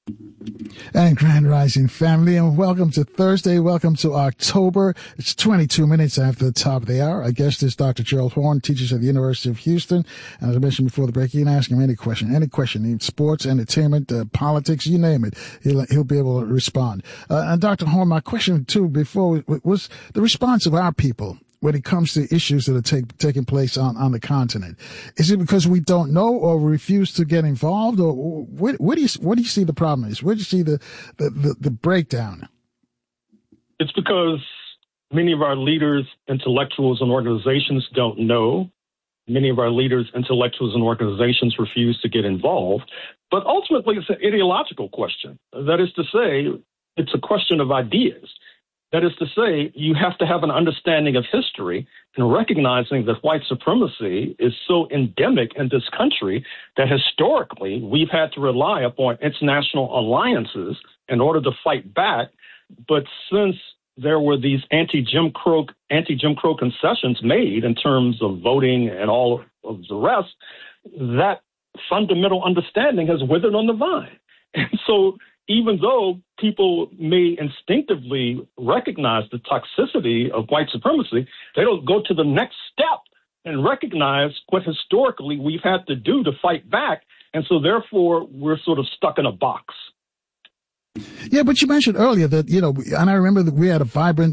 And Grand Rising family, and welcome to Thursday. Welcome to October. It's 22 minutes after the top of the hour. Our guest is Dr. Gerald Horne, teacher at the University of Houston. And as I mentioned before the break, you can ask him any question, sports, entertainment, politics, you name it. He'll be able to respond. And Dr. Horne, my question too before was the response of our people when it comes to issues that are taking place on the continent. Is it because we don't know or refuse to get involved, or what do you see the problem is? Where do you see the breakdown? It's because many of our leaders, intellectuals, and organizations don't know. Many of our leaders, intellectuals, and organizations refuse to get involved. But ultimately, it's an ideological question. That is to say, it's a question of ideas. That is to say, you have to have an understanding of history and recognizing that white supremacy is so endemic in this country that historically we've had to rely upon international alliances in order to fight back. But since there were these anti-Jim Crow concessions made in terms of voting and all of the rest, that fundamental understanding has withered on the vine. And so even though people may instinctively recognize the toxicity of white supremacy, they don't go to the next step and recognize what historically we've had to do to fight back. And so therefore, we're sort of stuck in a box. Yeah, but you mentioned earlier that, and I remember that we had a vibrant,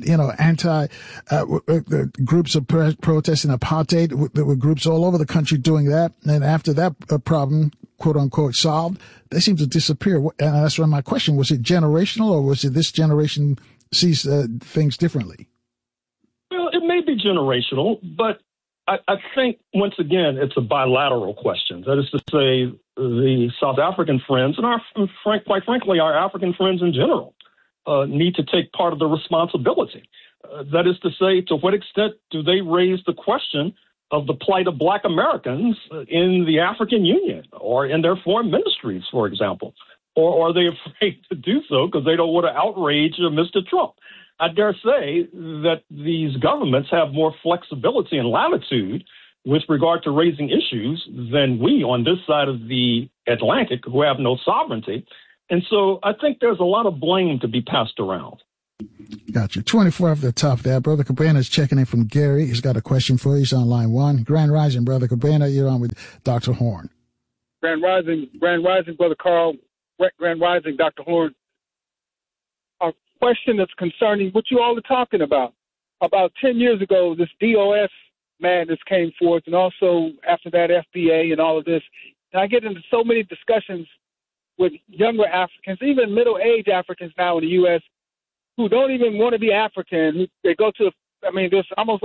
groups of protesting apartheid. There were groups all over the country doing that. And after that problem, quote unquote, solved, they seem to disappear. And that's why my question, was it generational, or was it this generation sees things differently? Well, it may be generational, but I think, once again, it's a bilateral question. That is to say, the South African friends, and quite frankly, our African friends in general, need to take part of the responsibility. That is to say, to what extent do they raise the question of the plight of Black Americans in the African Union or in their foreign ministries, for example? Or are they afraid to do so because they don't want to outrage Mr. Trump? I dare say that these governments have more flexibility and latitude with regard to raising issues than we on this side of the Atlantic, who have no sovereignty. And so I think there's a lot of blame to be passed around. Gotcha. 24 off the top there. Brother Cabana is checking in from Gary. He's got a question for you. He's on line one. Grand Rising, Brother Cabana. You're on with Dr. Horne. Grand Rising, Brother Carl. Grand Rising, Dr. Horne. A question that's concerning what you all are talking about. About 10 years ago, this DOS madness came forth, and also after that, FBA and all of this. And I get into so many discussions with younger Africans, even middle-aged Africans now in the U.S., who don't even want to be African. They go to, there's almost